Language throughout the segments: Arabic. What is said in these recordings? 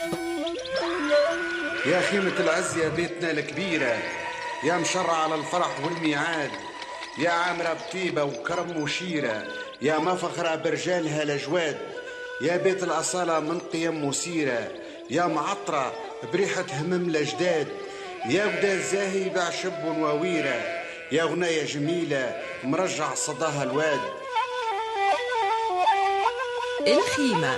يا خيمة العز يا بيتنا الكبيرة، يا مشرع على الفرح والميعاد، يا عامرة بطيبة وكرم وشيرة، يا مفخرة برجالها الأجواد، يا بيت الأصالة من قيم وسيرة، يا معطرة بريحة همم الأجداد، يا ودا الزاهي بعشب ونواويرة، يا غناية جميلة مرجع صداها الواد. الخيمة.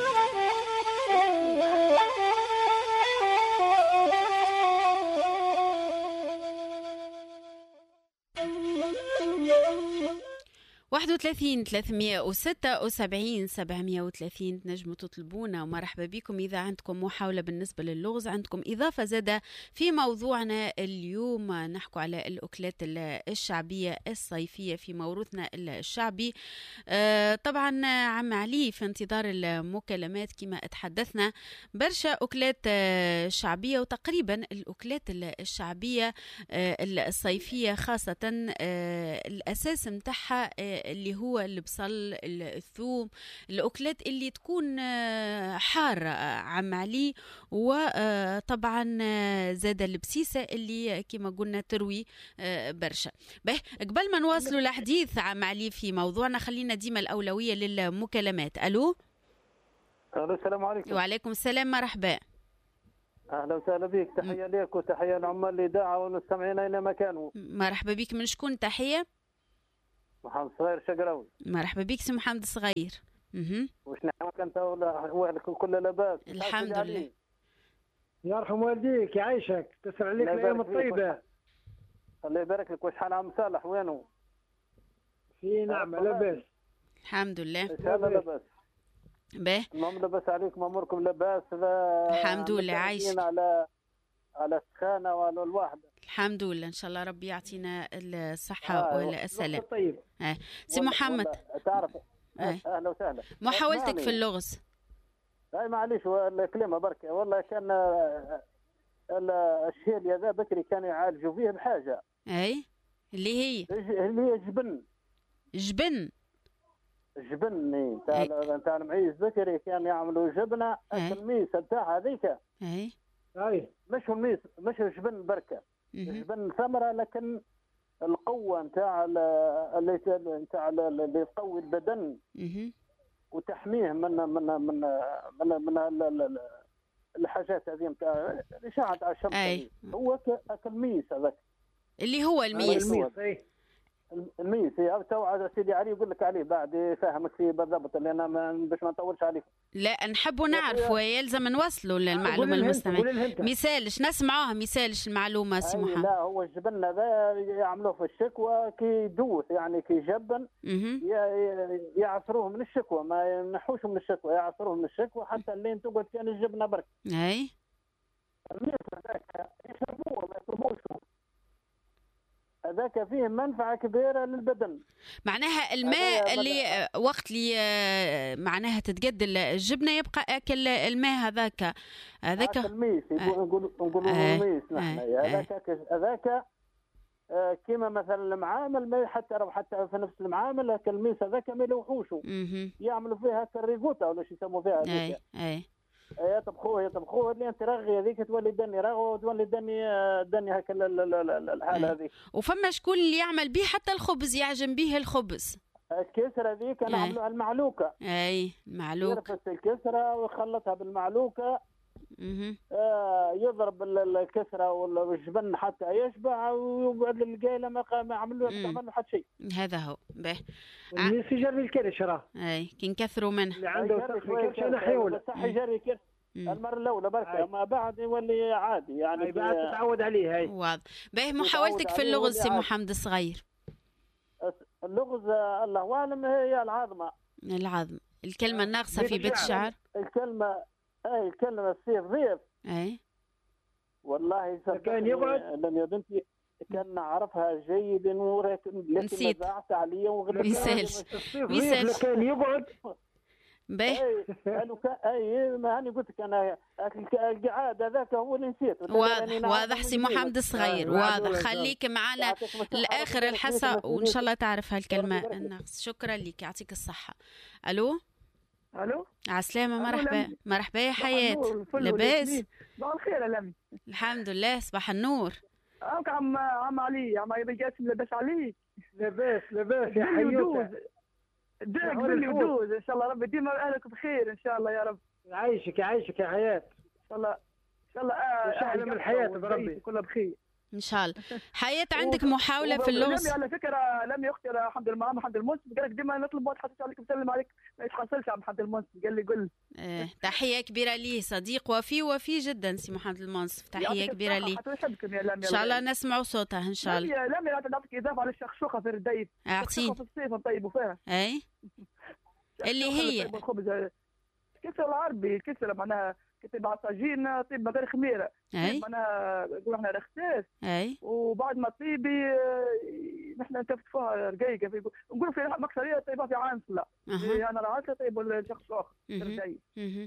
واحد وثلاثين 376 730 تنجموا تطلبونا، ومرحبا بكم. إذا عندكم محاولة بالنسبة للغز، عندكم إضافة زادة في موضوعنا اليوم، نحكوا على الأكلات الشعبية الصيفية في موروثنا الشعبي. طبعا عم علي في انتظار المكالمات كما تحدثنا. برشا أكلات شعبية، وتقريبا الأكلات الشعبية الصيفية خاصة الأساس متاعها اللي هو البصل، الثوم، الأكلات اللي تكون حارة عم علي، وطبعا زاد البسيسة اللي كما قلنا تروي برشا. به قبل ما نواصلوا الحديث عم علي في موضوعنا، خلينا ديما الأولوية للمكالمات. ألو. السلام عليكم. وعليكم السلام، مرحبا. اهلا وسهلا بك، تحيه لك وتحيه لعمال الاذاعه والمستمعين اينما كانوا. مرحبا بك. من شكون تحيه؟ محمد صغير شقراوي. مرحبا بك سي محمد صغير. وش نعمك انت واهلك كل لاباس؟ الحمد لله. يرحم والديك يعيشك، تسر عليك الايام الطيبه. الله يبارك لك. وش حال عم صالح وينه؟ في نعمه لاباس الحمد لله. ان شاء الله لاباس. باهي المهم لاباس عليكم، اموركم لاباس؟ الحمد لله. عايشك على السخانه وعلى الواحده. الحمد لله، ان شاء الله ربي يعطينا الصحه والسلام. طيب سي محمد تعرف اهلا وسهلا. محاولتك في اللغز. لا معليش، الكلمه بركه والله. كان الشيل هذا بكري كانوا يعالجوا فيه بحاجه، اي اللي هي جبن تاع المعيز بكري، كان يعملوا جبنه الميس تاع هذيك. اي مش الميس، مش جبن بركه، جبن ثمره، لكن القوه نتاع اللي يقوي البدن وتحميه من الحاجات هذه نتاع الاشعه تاع الشمس. هو الميس هذاك اللي هو الميس. الميس تو سيدي علي يقول لك عليه بعد، يفهمك فيه بالضبط، لان باش ما نطولش عليكم. لا نحبوا نعرف، ويلزم نوصلوا للمعلومه للمستمعين. مثالش نسمعوها، مثالش المعلومه سي محمد. لا هو الجبن هذا يعملوه في الشكوى كي يدوث، يعني كي يجبن يعصروه من الشكوى، ما ينحوش من الشكوى، يعصروه من الشكوى حتى اللين تقعد كان الجبنه برك. اي يشربوه ما يشربوش، هذاك فيه منفعة كبيرة للبدن. معناها الماء اللي وقت اللي معناها تتجدل الجبنة يبقى أكل الماء هذاك الميس. نقولوا الميس نحن. هذاك كما مثلا المعامل، ما حتى في نفس المعامل، لكن الميس هذاك ما يلوحوشوا، يعملوا فيها كالريغوتا ولا شو يسموا فيها هذيك. يطبخوه اللي انت رغي هذيك تولي دني رغوه وتولي دني هكا الحاله هذيك. وفما شكون اللي يعمل به حتى الخبز، يعجن به الخبز. الكسره هذيك نعملوها المعلوكه. المعلوكه يرفس الكسره ويخلطها بالمعلوكه. يضرب الكسره والجبن حتى يشبع، ويقعد القايله ما عملوا حتى شيء. هذا هو به. الميس يجري الكرش راه. كي نكثروا منه اللي عنده كرش نحيوله. صح يجري كرش المره الاولى بركه، ما بعد يولي عادي يعني. بعد تتعود عليه. هاي واضح. به محاولتك في اللغز سي محمد الصغير. اللغز الله اعلم هي العظمه. الكلمه الناقصه في بيت الشعر. الكلمه الصيف ضيف. والله كان يقعد لم يا بنتي كان نعرفها جيدا، ولكن نسيت عليا مثالش كان يقعد باهي. ما هاني قلت لك انا القعاد هذاك هو اللي نسيته. واضح سي محمد الصغير، واضح. خليك معنا لاخر الحصه وان شاء الله تعرف هالكلمه الناقص. شكرا لك، يعطيك الصحه. الو الو عسلامة. مرحبا مرحبا يا حياة. لاباس؟ صباح الخير يا لمي. الحمد لله. صباح النور. عم علي عم بالقاسم. لاباس عليك؟ لاباس يا حيوتة. داك بلي ودوز ان شاء الله. ربي ديما اهلك بخير ان شاء الله يا رب. يعيشك يا حياة. ان شاء الله اهلا من الحياة بربي كلها بخير ان شاء الله. حياة عندك محاولة في اللغز؟ على فكرة لم اختي الحمد لله محمد المنصف قال لك ديما نطلب واحد حتى عليك بسلم عليك ما يتحصلش على محمد المنصف. قال لي قل تحية كبيرة ليه، صديق وفي جدا سي محمد المنصف. تحية كبيرة ليه. ان شاء الله نسمعوا صوتها ان شاء الله. لم نعطيك اضافة على الشخشوخة في الرديف. اعطيني في الصيف نطيبوا فيها. اي اللي هي الخبز كسر العربي. كسر معناها كتب على طاجين طيب من غير خميره. معناها نقول احنا رخصاص. وبعد ما طيبي نحن نكفتفوها رقيقه. نقولوا في مكسريه طيبها في عانسله. انا العانسله طيب الشخص اخر رقيق.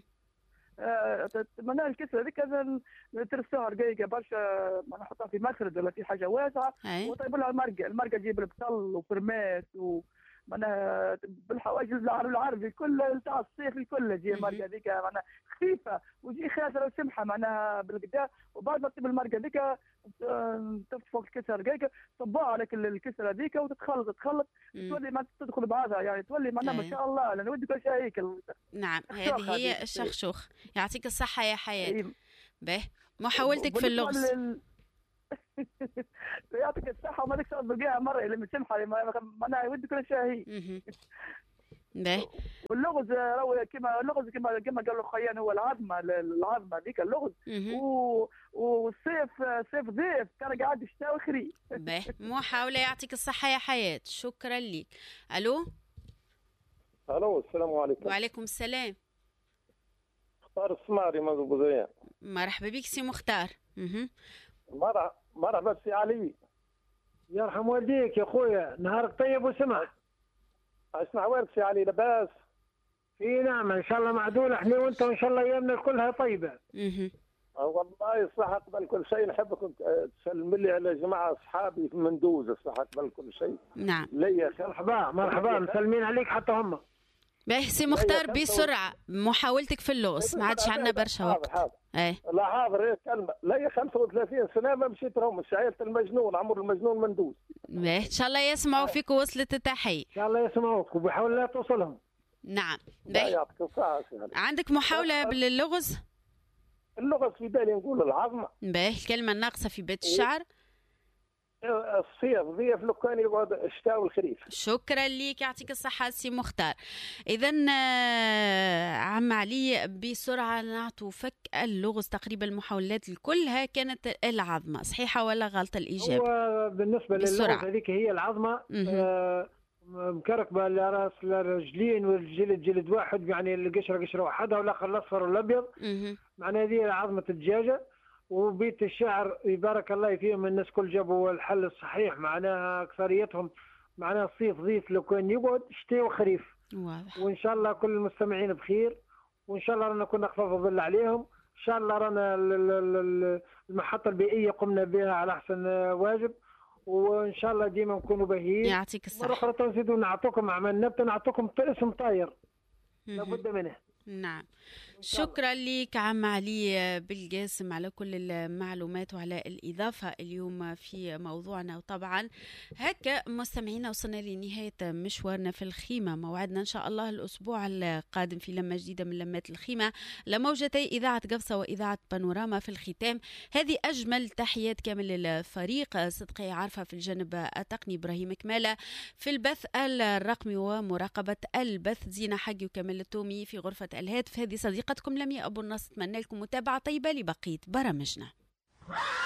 معناها الكسره هذيك ترسوها رقيقه برشا. نحطها في مسرد ولا في حاجه واسعه. وطيب لها المرقه تجيب البصل وفرمات معناها بالحوايج العربي كل تاع الصيف الكل تجي المرقه هذيك معناها خفيفه وتجي خاسره وسمحه معناها بالقدا. وبعد ما تطيب المرقه هذيك تفتح فوق الكسره رقيقه تصبوها عليك الكسره هذيك وتتخلط تولي ما تدخل بعضها يعني تولي معناها ما شاء الله. لان ودي كل شيء هيك. نعم هذه هي الشخشوخ. يعطيك الصحه يا حياة. به محاولتك في اللغز. يعطيك الصحة وما تكسر بقيها مرة اللي مسمحة معناها يودي كل شيء هي. واللغز كما قالوا خيان هو العظمة ذيك اللغز. والصيف صيف ضيف كان قاعد يشتاوي خري. محاولة. يعطيك الصحة يا حياة. شكرا لك. الو السلام عليكم. وعليكم السلام. مختار السماري منذ بوزيان. مرحبا بك سي مختار. مرحبا سي علي. يرحم والديك يا خويا. نهارك طيب وسمح. اسمع وينك سي علي؟ لاباس؟ في نعمة ان شاء الله معدول احنا وانت وان شاء الله ايامنا كلها طيبة. والله يصلح قبل كل شيء نحبكم تسلم لي على جماعة اصحابي في مندوز. يصلح قبل كل شيء. نعم ليا مرحبا مسلمين عليك حتى هم. باهي سي مختار بسرعة محاولتك في اللغز ما عادش عندنا برشا وقت. لا حاضر كلمة. ليا 35 سنة ما مشيت لهم عائلة المجنون عمر المجنون مندوز. باهي ان شاء الله يسمعوا فيك ووصلت التحية. ان شاء الله يسمعوك وبيحاول لا توصلهم. نعم باهي. عندك محاولة باللغز؟ اللغز في بالي نقول العظمة. باهي الكلمة الناقصة في بيت الشعر؟ الصيف ضيف لو كان يقعد الشتاء والخريف. شكرا لك يعطيك الصحة سي مختار. إذا عم علي بسرعة نعطوا فك اللغز. تقريبا المحاولات كلها كانت العظمة. صحيحة ولا غلطة الإجابة؟ هو بالنسبة للغز هذيك هي العظمة. مكركبة الراس الرجلين والجلد جلد واحد يعني القشرة قشرة واحدة والآخر الأصفر والأبيض. معناها هذه عظمة الدجاجة. وبيت الشعر يبارك الله فيهم الناس كل جابوا الحل الصحيح. معناها أكثريتهم معناها الصيف ضيف لو كان يقعد شتاء وخريف. واضح. وإن شاء الله كل المستمعين بخير. وإن شاء الله رانا كنا خفاف ظل عليهم. إن شاء الله رانا المحطة البيئية قمنا بها على أحسن واجب. وإن شاء الله ديما نكونوا باهيين. يعطيك الصحة. مرة أخرى تنزيدوا نعطوكم عمل نبتة نعطوكم اسم طاير لابد منه. نعم شكرا لك عم علي بالقاسم على كل المعلومات وعلى الإضافة اليوم في موضوعنا. وطبعا هكا مستمعينا وصلنا لنهاية مشوارنا في الخيمة. موعدنا إن شاء الله الأسبوع القادم في لمة جديدة من لمات الخيمة لموجتي إذاعة قفصة وإذاعة بانوراما. في الختام هذه أجمل تحيات كامل الفريق. صدقي عارفة في الجانب التقني إبراهيم كمالة، في البث الرقمي ومراقبة البث زينة حقي وكمال التومي، في غرفة الهاتف هذه صديقتكم لمياء أبو النصر. أتمنى لكم متابعة طيبة لبقية برامجنا.